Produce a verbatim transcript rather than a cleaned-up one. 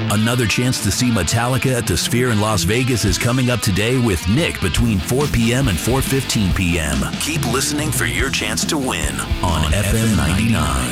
Another chance to see Metallica at the Sphere in Las Vegas is coming up today with Nick between four p.m. and four fifteen p.m. Keep listening for your chance to win on F M ninety-nine.